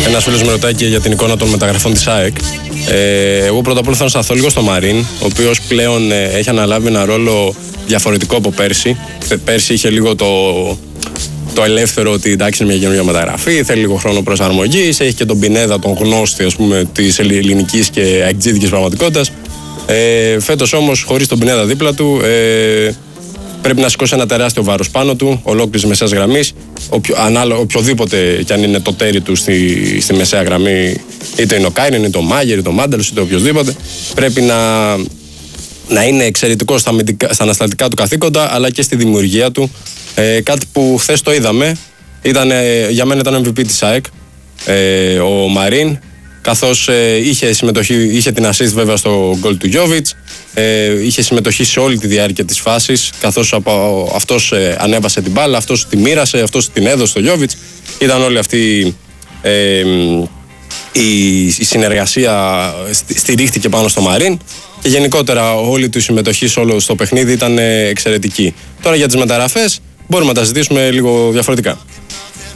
Ένας φίλος με ρωτάει και για την εικόνα των μεταγραφών της ΑΕΚ. Εγώ πρώτα απ' όλα θα σταθώ λίγο στο Μαρίν, ο οποίος πλέον έχει αναλάβει ένα ρόλο διαφορετικό από πέρσι. Πέρσι είχε λίγο το ελεύθερο ότι εντάξει είναι μια καινούργια μεταγραφή, θέλει λίγο χρόνο προσαρμογής. Έχει και τον Πινέδα, τον γνώστη ας πούμε, της ελληνικής και αεκτζίδικης πραγματικότητας. Φέτος όμως, χωρίς τον Πινέδα δίπλα του, πρέπει να σηκώσει ένα τεράστιο βάρος πάνω του, ολόκληρης μεσαίας γραμμής. Οποιοδήποτε κι αν είναι το τέρι του στη μεσαία γραμμή, είτε είναι ο Κάινεν, είτε ο Μάγερ, είτε ο Μάνταλος, είτε οποιοδήποτε, πρέπει να είναι εξαιρετικός στα ανασταλτικά του καθήκοντα, αλλά και στη δημιουργία του. Κάτι που χθες το είδαμε, για μένα ήταν MVP της ΑΕΚ, ο Μαρίν, καθώς είχε την assist βέβαια στο γκολ του Γιόβιτς, είχε συμμετοχή σε όλη τη διάρκεια της φάσης, καθώς αυτός ανέβασε την μπάλα, αυτός τη μοίρασε, αυτός την έδωσε στο Γιόβιτς. Ήταν όλη αυτή η συνεργασία, στηρίχτηκε πάνω στο Μαρίν και γενικότερα όλη του συμμετοχή στο παιχνίδι ήταν εξαιρετική. Τώρα για τις μεταγραφές μπορούμε να τα ζητήσουμε λίγο διαφορετικά.